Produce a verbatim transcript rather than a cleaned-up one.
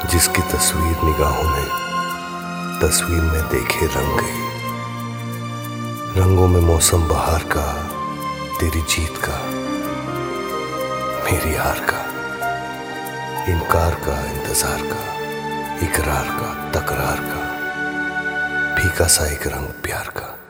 जिसकी तस्वीर निगाहों ने तस्वीर में देखे रंग गई। रंगों में मौसम बहार का, तेरी जीत का, मेरी हार का, इनकार का, इंतजार का, इकरार का, तकरार का, फीका सा एक रंग प्यार का।